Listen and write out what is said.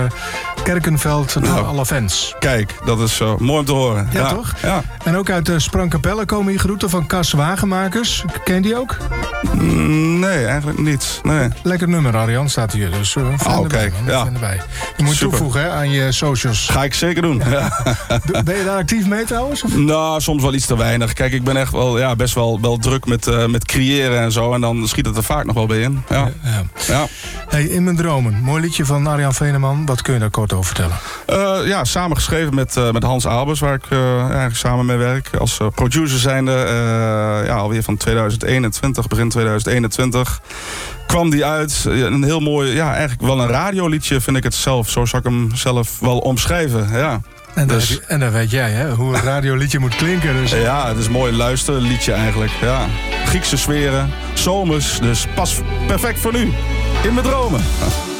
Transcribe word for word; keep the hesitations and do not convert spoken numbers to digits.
Kerkenveld naar Nou, alle fans. Kijk, dat is uh, mooi om te horen. Ja, toch? Ja. En ook uit uh, Sprangkapelle komen hier groeten van Cas Wagenmakers. Ken je die ook? Mm, nee, eigenlijk niet. Nee. Lekker nummer, Arjan, staat hier. Dus uh, Oh, erbij, kijk, man. ja. Erbij. Je moet Super. toevoegen hè, aan je socials. Ga ik zeker doen. Ja. Ben je daar actief mee trouwens? Of? Nou, soms wel iets te weinig. Kijk, ik ben echt wel, ja, best wel, wel druk met, uh, met creëren en zo. En dan schiet het er vaak nog wel bij in. Ja. Ja. Ja. Hey, In mijn dromen. Mooi liedje van Arjan Veneman. Wat kun je daar kort over vertellen? Uh, ja, samen geschreven met, uh, met Hans Albers, waar ik uh, eigenlijk samen mee werk. Als uh, producer zijnde, uh, ja, alweer van tweeduizend eenentwintig, begin tweeduizend eenentwintig. Kwam die uit. Een heel mooi, ja, eigenlijk wel een radioliedje vind ik het zelf. Zo zou ik hem zelf wel omschrijven, ja. En, Dus- daar, en daar weet jij, hè, hoe een radioliedje moet klinken. Dus. Ja, het is een mooi luisterliedje eigenlijk, ja. Griekse sferen, zomers, dus pas perfect voor nu. In mijn dromen.